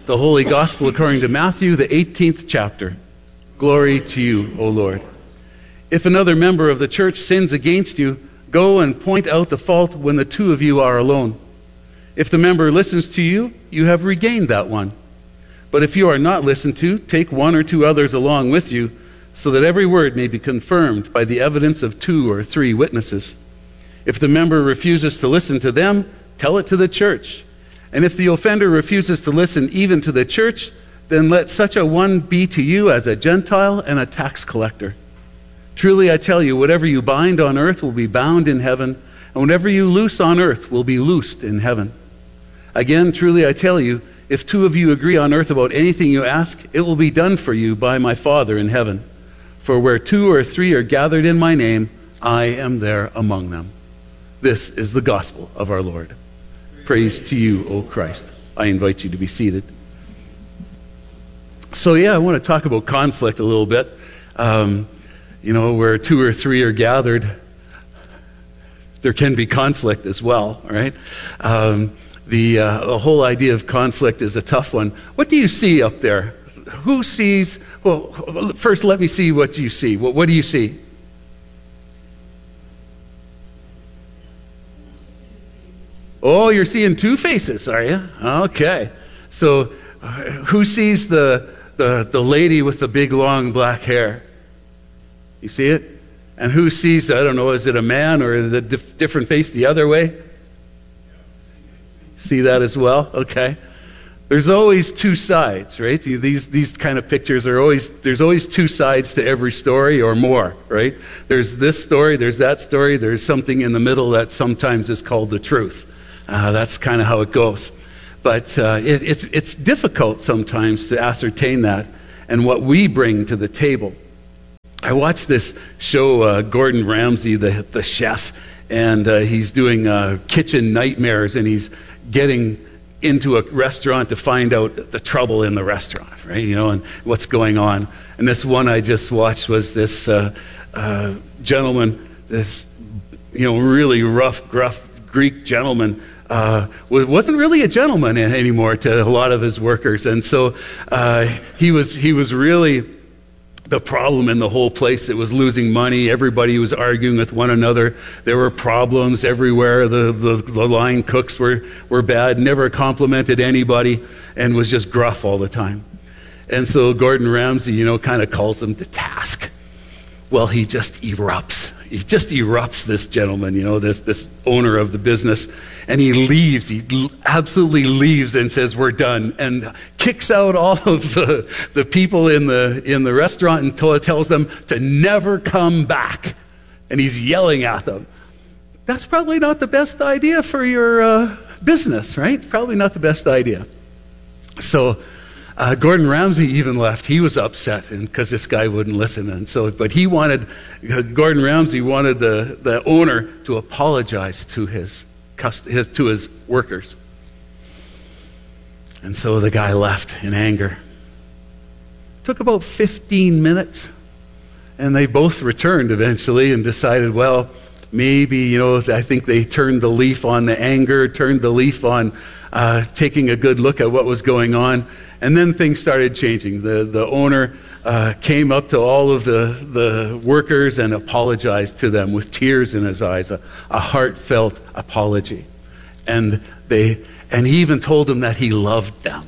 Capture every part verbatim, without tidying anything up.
The Holy Gospel according to Matthew, the eighteenth chapter. Glory to you, O Lord. If another member of the church sins against you, go and point out the fault when the two of you are alone. If the member listens to you, you have regained that one. But if you are not listened to, take one or two others along with you, so that every word may be confirmed by the evidence of two or three witnesses. If the member refuses to listen to them, tell it to the church. And if the offender refuses to listen even to the church, then let such a one be to you as a Gentile and a tax collector. Truly I tell you, whatever you bind on earth will be bound in heaven, and whatever you loose on earth will be loosed in heaven. Again, truly I tell you, if two of you agree on earth about anything you ask, it will be done for you by my Father in heaven. For where two or three are gathered in my name, I am there among them. This is the gospel of our Lord. Praise to you, O Christ. I invite you to be seated. So yeah, I want to talk about conflict a little bit. Um, you know, where two or three are gathered, there can be conflict as well, right? Um, The, uh, the whole idea of conflict is a tough one. What do you see up there? Who sees? Well, first let me see what you see. What, what do you see? Oh, you're seeing two faces, are you? Okay. So uh, who sees the, the, the lady with the big long black hair? You see it? And who sees, I don't know, is it a man or the dif- different face the other way? See that as well? Okay. There's always two sides, right? These these kind of pictures are always, there's always two sides to every story or more, right? There's this story, there's that story, there's something in the middle that sometimes is called the truth. Uh, that's kind of how it goes. But uh, it, it's it's difficult sometimes to ascertain that and what we bring to the table. I watched this show, uh, Gordon Ramsay, the, the chef, and uh, he's doing uh, kitchen nightmares, and he's getting into a restaurant to find out the trouble in the restaurant, right? You know, and what's going on. And this one I just watched was this uh, uh, gentleman, this, you know, really rough, gruff Greek gentleman, uh, wasn't really a gentleman anymore to a lot of his workers. And so uh, he was he was really the problem in the whole place. It was losing money. Everybody was arguing with one another. There were problems everywhere. The, the, the line cooks were, were bad, never complimented anybody, and was just gruff all the time. And so Gordon Ramsay, you know, kind of calls him to task. Well, he just erupts. He just erupts, this gentleman, you know, this, this owner of the business. And he leaves. He absolutely leaves and says, "We're done," and kicks out all of the, the people in the in the restaurant and t- tells them to never come back. And he's yelling at them. That's probably not the best idea for your uh, business, right? Probably not the best idea. So uh, Gordon Ramsay even left. He was upset because this guy wouldn't listen. And so, but he wanted, Gordon Ramsay wanted the, the owner to apologize to his His, to his workers. And so the guy left in anger. Took about fifteen minutes, and they both returned eventually and decided, well, maybe, you know, I think they turned the leaf on the anger, turned the leaf on uh, taking a good look at what was going on, and then things started changing. The, the owner uh, came up to all of the, the workers and apologized to them with tears in his eyes, a, a heartfelt apology. And they and he even told them that he loved them.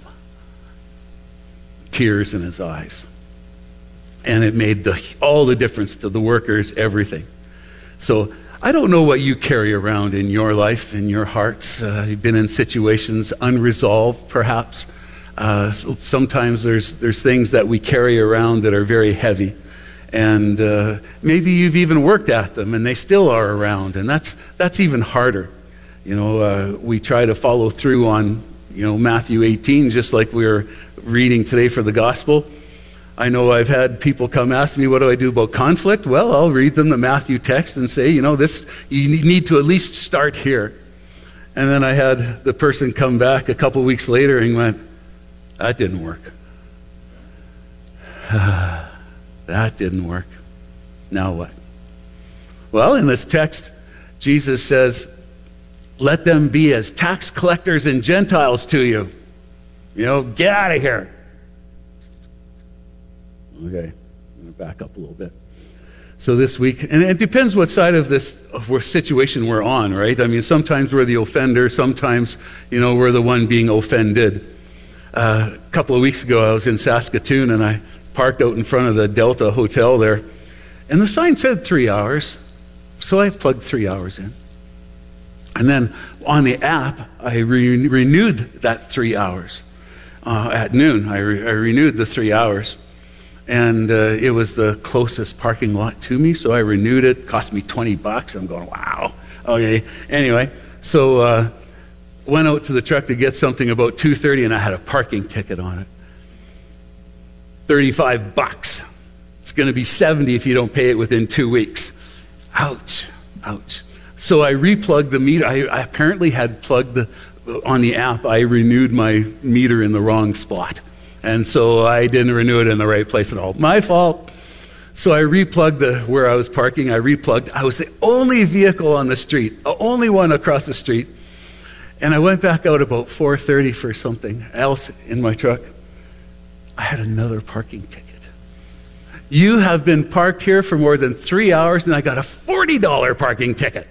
Tears in his eyes. And it made the, all the difference to the workers, everything. So I don't know what you carry around in your life, in your hearts. Uh, you've been in situations unresolved, perhaps. Uh, so sometimes there's there's things that we carry around that are very heavy, and uh, maybe you've even worked at them, and they still are around, and that's that's even harder. You know, uh, we try to follow through on, you know, Matthew eighteen, just like we were reading today for the gospel. I know I've had people come ask me, what do I do about conflict? Well, I'll read them the Matthew text and say, you know, this, you need to at least start here. And then I had the person come back a couple weeks later and went, that didn't work. That didn't work. Now what? Well, in this text, Jesus says, let them be as tax collectors and Gentiles to you. You know, get out of here. Okay, I'm going to back up a little bit. So this week, and it depends what side of this of what situation we're on, right? I mean, sometimes we're the offender, sometimes, you know, we're the one being offended. Uh, a couple of weeks ago, I was in Saskatoon, and I parked out in front of the Delta Hotel there, and the sign said three hours, so I plugged three hours in. And then on the app, I re- renewed that three hours. Uh, at noon, I, re- I renewed the three hours. And uh, it was the closest parking lot to me, so I renewed it. Cost me twenty bucks. I'm going, wow. Okay. Anyway, so uh, went out to the truck to get something about two thirty, and I had a parking ticket on it. thirty-five bucks. It's going to be seventy if you don't pay it within two weeks. Ouch. Ouch. So I replugged the meter. I, I apparently had plugged the, on the app, I renewed my meter in the wrong spot. And so I didn't renew it in the right place at all. My fault. So I replugged the where I was parking. I replugged. I was the only vehicle on the street, the only one across the street. And I went back out about four thirty for something else in my truck. I had another parking ticket. You have been parked here for more than three hours, and I got a forty dollars parking ticket.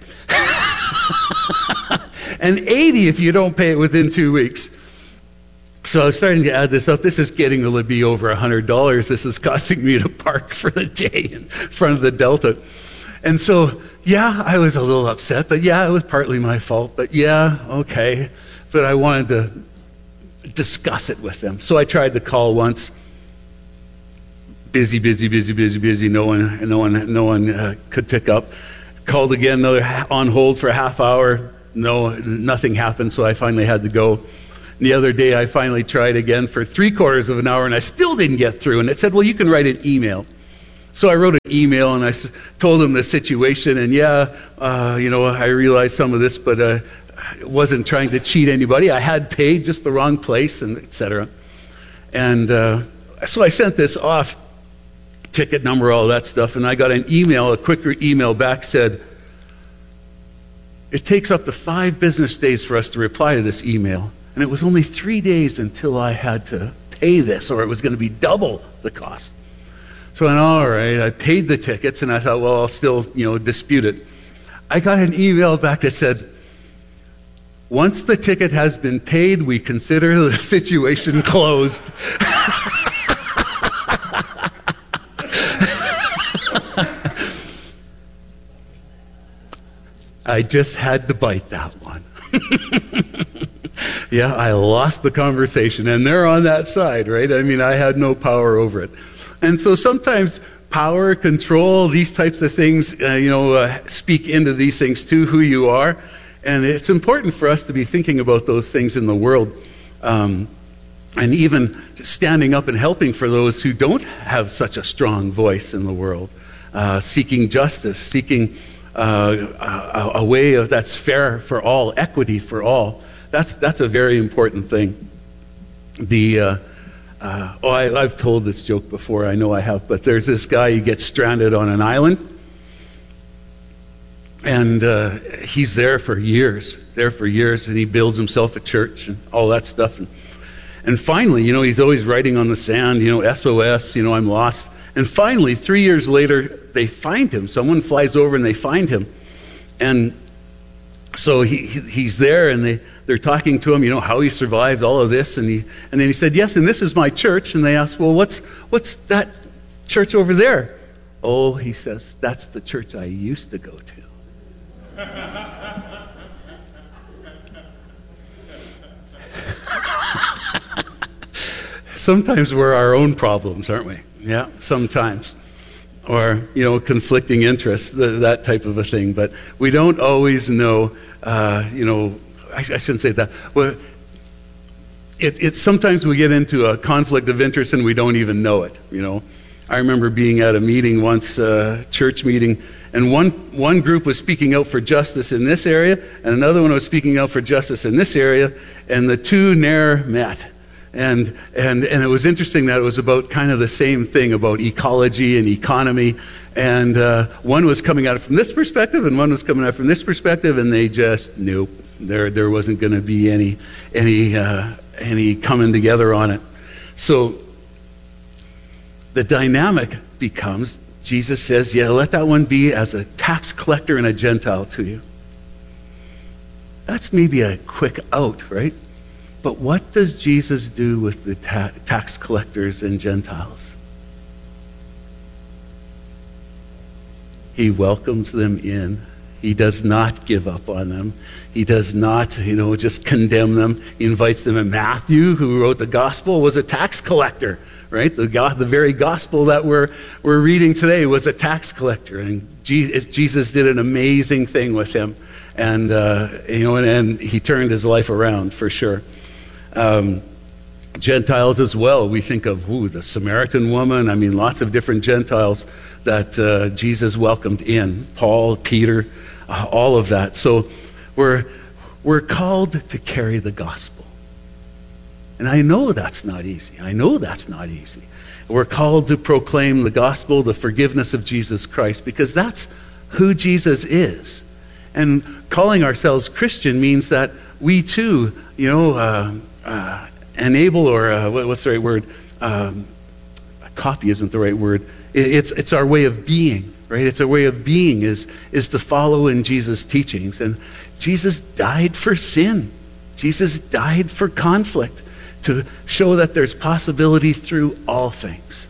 And eighty if you don't pay it within two weeks. So I was starting to add this up. This is getting to be over one hundred dollars. This is costing me to park for the day in front of the Delta. And so, yeah, I was a little upset, but yeah, it was partly my fault. But yeah, okay. But I wanted to discuss it with them. So I tried to call once. Busy, busy, busy, busy, busy. No one, no one, no one uh, could pick up. Called again, another ha- on hold for a half hour. No, nothing happened. So I finally had to go. The other day, I finally tried again for three quarters of an hour, and I still didn't get through. And it said, well, you can write an email. So I wrote an email, and I s- told them the situation. And yeah, uh, you know, I realized some of this, but uh, I wasn't trying to cheat anybody. I had paid just the wrong place, and et cetera. And uh, so I sent this off, ticket number, all that stuff, and I got an email, a quicker email back said, it takes up to five business days for us to reply to this email. And it was only three days until I had to pay this, or it was going to be double the cost. So I went, all right, I paid the tickets, and I thought, well, I'll still, you know, dispute it. I got an email back that said, once the ticket has been paid, we consider the situation closed. I just had to bite that one. Yeah, I lost the conversation, and they're on that side, right? I mean, I had no power over it. And so sometimes power, control, these types of things, uh, you know, uh, speak into these things too, who you are. And it's important for us to be thinking about those things in the world, um, and even standing up and helping for those who don't have such a strong voice in the world, uh, seeking justice, seeking uh, a, a way of, that's fair for all, equity for all. That's that's a very important thing. The uh, uh, oh, I, I've told this joke before. I know I have, but there's this guy. He gets stranded on an island, and uh, he's there for years, there for years, and he builds himself a church and all that stuff. And, and finally, you know, he's always writing on the sand, you know, S O S, you know, I'm lost. And finally, three years later, they find him. Someone flies over and they find him, and so he, he he's there, and they, they're talking to him, you know, how he survived all of this. And he and then he said, yes, and this is my church. And they asked, well, what's what's that church over there? Oh, he says, that's the church I used to go to. Sometimes we're our own problems, aren't we? Yeah, sometimes. Or, you know, conflicting interests, the, that type of a thing. But we don't always know, uh, you know, I, I shouldn't say that. Well, it, it, sometimes we get into a conflict of interest and we don't even know it, you know. I remember being at a meeting once, a uh, church meeting, and one, one group was speaking out for justice in this area, and another one was speaking out for justice in this area, and the two ne'er met. And and and it was interesting that it was about kind of the same thing, about ecology and economy. And uh, one was coming at it from this perspective, and one was coming at it from this perspective, and they just, nope, there there wasn't going to be any any uh, any coming together on it. So the dynamic becomes, Jesus says, yeah, let that one be as a tax collector and a Gentile to you. That's maybe a quick out, right? But what does Jesus do with the ta- tax collectors and Gentiles? He welcomes them in. He does not give up on them. He does not, you know, just condemn them. He invites them in. Matthew, who wrote the gospel, was a tax collector, right? The, go- the very gospel that we're, we're reading today was a tax collector. And Jesus, Jesus did an amazing thing with him. And, uh, you know, and, and he turned his life around for sure. Um, Gentiles as well. We think of, ooh, the Samaritan woman. I mean, lots of different Gentiles that uh, Jesus welcomed in. Paul, Peter, uh, all of that. So we're we're called to carry the gospel. And I know that's not easy. I know that's not easy. We're called to proclaim the gospel, the forgiveness of Jesus Christ, because that's who Jesus is. And calling ourselves Christian means that we too, you know, uh, uh, enable, or uh, what's the right word? Um, copy isn't the right word. It, it's it's our way of being, right? It's our way of being is is to follow in Jesus' teachings. And Jesus died for sin. Jesus died for conflict, to show that there's possibility through all things.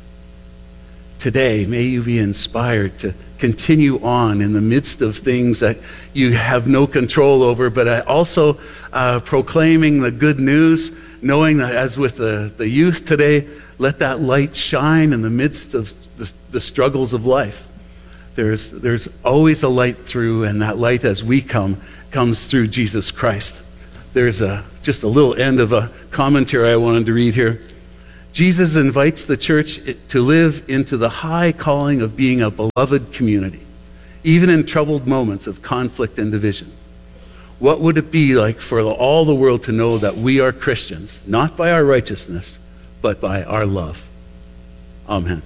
Today, may you be inspired to continue on in the midst of things that you have no control over, but also uh, proclaiming the good news, knowing that as with the, the youth today, let that light shine in the midst of the, the struggles of life. There's, there's always a light through, and that light as we come, comes through Jesus Christ. There's a, just a little end of a commentary I wanted to read here. Jesus invites the church to live into the high calling of being a beloved community, even in troubled moments of conflict and division. What would it be like for all the world to know that we are Christians, not by our righteousness, but by our love? Amen.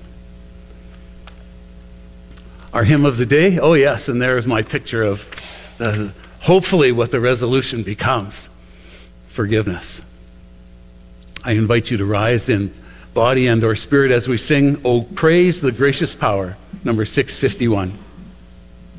Our hymn of the day? Oh yes, and there's my picture of the, hopefully what the resolution becomes. Forgiveness. I invite you to rise in body and or spirit as we sing, "Oh, Praise the Gracious Power," number six fifty-one.